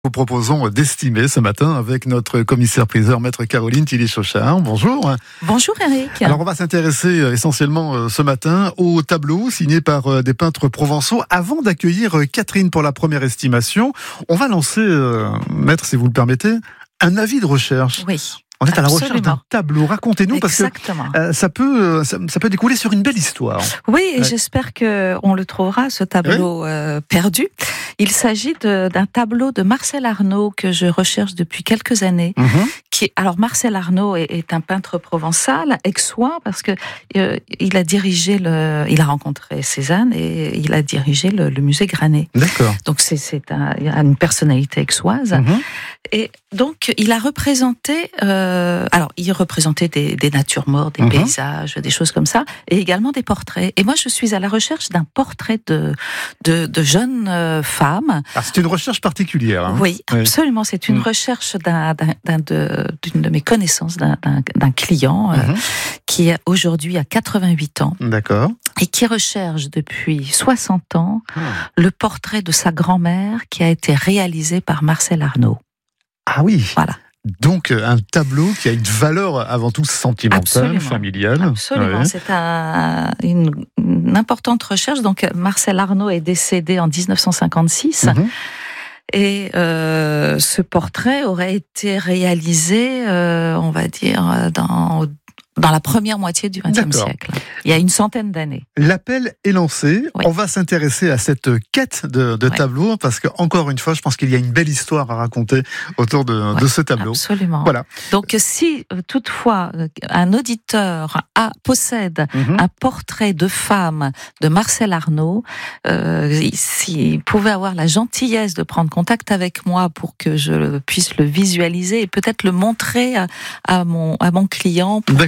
Nous vous proposons d'estimer ce matin avec notre commissaire-priseur, maître Caroline Tilly-Chauchard. Bonjour. Bonjour Eric. Alors on va s'intéresser essentiellement ce matin au tableau signé par des peintres provençaux. Avant d'accueillir Catherine pour la première estimation, on va lancer, maître, si vous le permettez, un avis de recherche. Oui. On est à la Absolument. recherche d'un tableau. Racontez-nous, Exactement. parce que ça peut découler sur une belle histoire. Oui, et Ouais. j'espère qu'on le trouvera, ce tableau perdu. Il s'agit d'un tableau de Marcel Arnaud que je recherche depuis quelques années. Alors Marcel Arnaud est un peintre provençal, aixois, parce que il a rencontré Cézanne et il a dirigé le musée Granet. D'accord. Donc il a une personnalité aixoise. Et donc il a représenté, il représentait des natures mortes, des paysages, des choses comme ça, et également des portraits. Et moi je suis à la recherche d'un portrait de jeunes femmes. Ah, c'est une recherche particulière. Hein. Oui, absolument. C'est une recherche d'une de mes connaissances, d'un client qui aujourd'hui a 88 ans. D'accord. Et qui recherche depuis 60 ans le portrait de sa grand-mère qui a été réalisé par Marcel Arnaud. Ah oui. Voilà. Donc un tableau qui a une valeur avant tout sentimentale, Absolument. Familiale. Absolument, Ouais. c'est une importante recherche. Donc Marcel Arnaud est décédé en 1956. Et ce portrait aurait été réalisé, on va dire, dans la première moitié du XXe siècle. Il y a une centaine d'années. L'appel est lancé. Oui. On va s'intéresser à cette quête de tableau parce que, encore une fois, je pense qu'il y a une belle histoire à raconter autour de ce tableau. Absolument. Voilà. Donc, si toutefois un auditeur possède un portrait de femme de Marcel Arnaud, s'il pouvait avoir la gentillesse de prendre contact avec moi pour que je puisse le visualiser et peut-être le montrer à mon client pour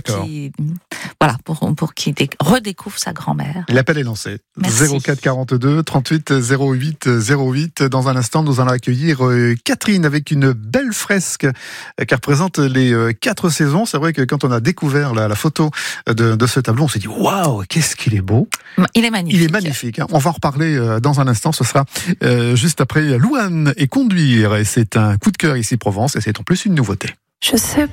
qu'il redécouvre sa grand-mère. L'appel est lancé. Merci. 04 42 38 08 08. Dans un instant, nous allons accueillir Catherine avec une belle fresque qui représente les 4 saisons. C'est vrai que quand on a découvert la photo de ce tableau, on s'est dit waouh, qu'est-ce qu'il est beau. Il est magnifique. Il est magnifique. On va en reparler dans un instant. Ce sera juste après Louane et Conduire. Et c'est un coup de cœur ici Provence et c'est en plus une nouveauté. Je sais